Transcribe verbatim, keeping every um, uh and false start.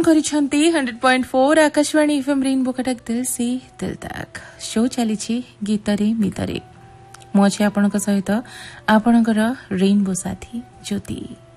करिछंती hundred point four Akashvani FM rainbow Cuttack दिल से दिल तक शो चली गीतरे मितरे मु अच्छे आपण सहित आपणकर रेनबो साथी ज्योति।